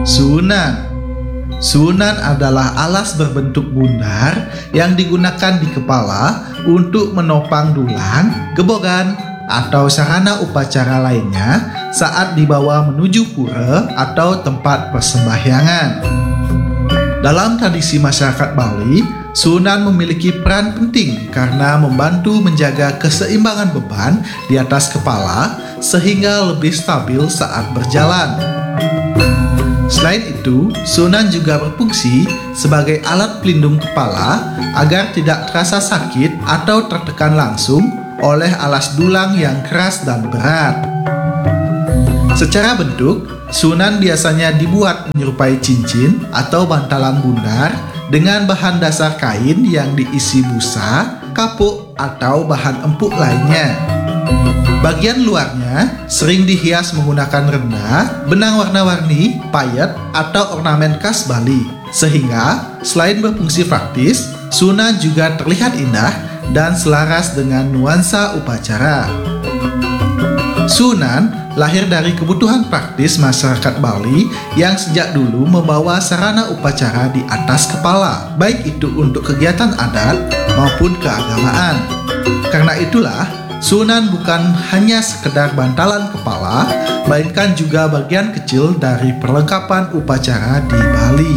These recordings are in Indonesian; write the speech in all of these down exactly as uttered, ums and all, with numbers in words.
Sunan. Sunan adalah alas berbentuk bundar yang digunakan di kepala untuk menopang dulang, gebogan, atau sarana upacara lainnya saat dibawa menuju pura atau tempat persembahyangan. Dalam tradisi masyarakat Bali, Sunan memiliki peran penting karena membantu menjaga keseimbangan beban di atas kepala sehingga lebih stabil saat berjalan. Selain itu, Sunan juga berfungsi sebagai alat pelindung kepala agar tidak terasa sakit atau tertekan langsung oleh alas dulang yang keras dan berat. Secara bentuk, Sunan biasanya dibuat menyerupai cincin atau bantalan bundar dengan bahan dasar kain yang diisi busa, kapuk, atau bahan empuk lainnya. Bagian luarnya sering dihias menggunakan renda, benang warna-warni, payet, atau ornamen khas Bali. Sehingga, selain berfungsi praktis, Sunan juga terlihat indah dan selaras dengan nuansa upacara. Sunan lahir dari kebutuhan praktis masyarakat Bali yang sejak dulu membawa sarana upacara di atas kepala, baik itu untuk kegiatan adat maupun keagamaan. Karena itulah, Sunan bukan hanya sekedar bantalan kepala, melainkan juga bagian kecil dari perlengkapan upacara di Bali.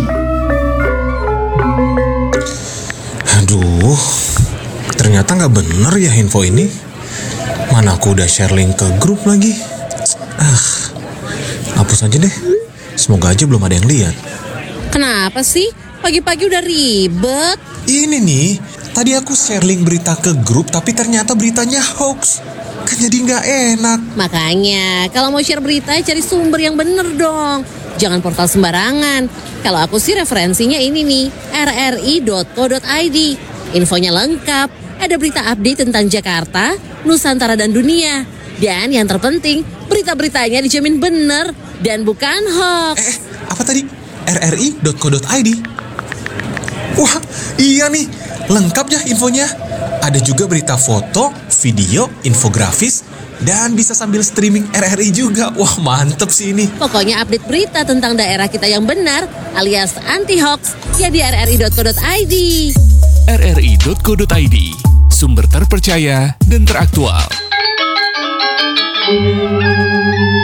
Aduh, ternyata nggak bener ya info ini. Mana aku udah share link ke grup lagi. Ah, hapus aja deh. Semoga aja belum ada yang lihat. Kenapa sih? Pagi-pagi udah ribet. Ini nih, tadi aku share link berita ke grup, tapi ternyata beritanya hoax. Kan jadi nggak enak. Makanya, kalau mau share berita, cari sumber yang bener dong. Jangan portal sembarangan. Kalau aku sih referensinya ini nih, r r i dot co dot i d. Infonya lengkap, ada berita update tentang Jakarta, Nusantara, dan dunia. Dan yang terpenting, berita-beritanya dijamin bener dan bukan hoax. Eh, apa tadi? r r i dot co dot i d. Wah, iya nih, lengkap ya infonya. Ada juga berita foto, video, infografis, dan bisa sambil streaming R R I juga. Wah, mantep sih ini. Pokoknya update berita tentang daerah kita yang benar alias anti-hoax ya di r r i dot co dot i d. r r i dot co dot i d, sumber terpercaya dan teraktual.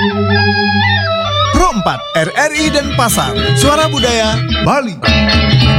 Pro empat R R I dan Pasar, Suara Budaya Bali.